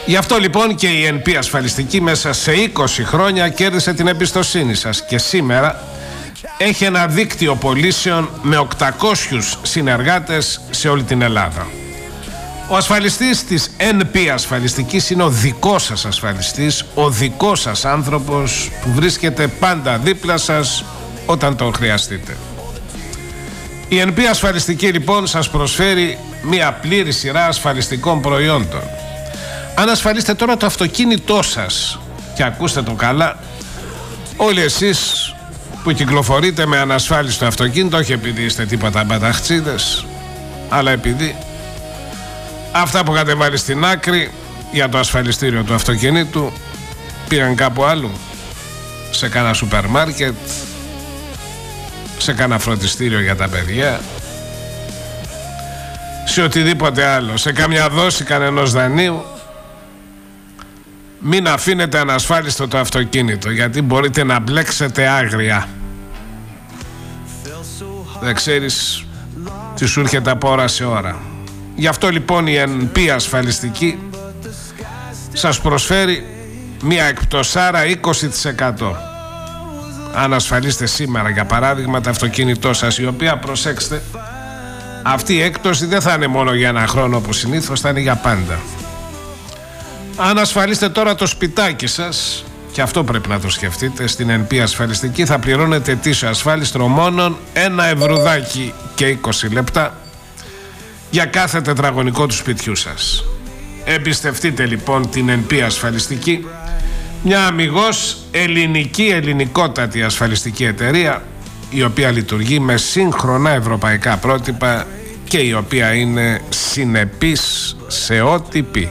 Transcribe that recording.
Γι' αυτό λοιπόν και η ΕΝΠ ασφαλιστική μέσα σε 20 χρόνια κέρδισε την εμπιστοσύνη σας και σήμερα έχει ένα δίκτυο πωλήσεων με 800 συνεργάτες σε όλη την Ελλάδα. Ο ασφαλιστής της ΕΝΠ ασφαλιστικής είναι ο δικός σας ασφαλιστής, ο δικός σας άνθρωπος που βρίσκεται πάντα δίπλα σας όταν τον χρειαστείτε. Η ΕΝΠ ασφαλιστική λοιπόν σας προσφέρει μια πλήρη σειρά ασφαλιστικών προϊόντων. Αν ασφαλίσετε τώρα το αυτοκίνητό σας, και ακούστε το καλά, όλοι εσείς που κυκλοφορείτε με ανασφάλιστο αυτοκίνητο, όχι επειδή είστε τίποτα μπαταχτσίδες, αλλά επειδή αυτά που είχατε βάλει στην άκρη για το ασφαλιστήριο του αυτοκινήτου πήγαν κάπου αλλού, σε κάνα σούπερ μάρκετ, σε κάνα φροντιστήριο για τα παιδιά, σε οτιδήποτε άλλο, σε καμιά δόση κανενός δανείου. Μην αφήνετε ανασφάλιστο το αυτοκίνητο, γιατί μπορείτε να μπλέξετε άγρια. Δεν ξέρεις τι σου έρχεται από ώρα σε ώρα. Γι' αυτό λοιπόν η ΕΝΠ ασφαλιστική σας προσφέρει μια εκπτωσάρα 20%. Αν ασφαλίσετε σήμερα για παράδειγμα το αυτοκίνητό σας, η οποία, προσέξτε, αυτή η έκπτωση δεν θα είναι μόνο για ένα χρόνο όπως συνήθως, θα είναι για πάντα. Αν ασφαλίσετε τώρα το σπιτάκι σας, και αυτό πρέπει να το σκεφτείτε, στην ΕΝΠ ασφαλιστική θα πληρώνετε ετήσιο ασφάλιστρο μόνον 1 ευρουδάκι και 20 λεπτά για κάθε τετραγωνικό του σπιτιού σας. Εμπιστευτείτε λοιπόν την ΕΝΠ ασφαλιστική, μια αμιγώς ελληνικότατη ασφαλιστική εταιρεία, η οποία λειτουργεί με σύγχρονα ευρωπαϊκά πρότυπα και η οποία είναι συνεπής σε ό,τι πει.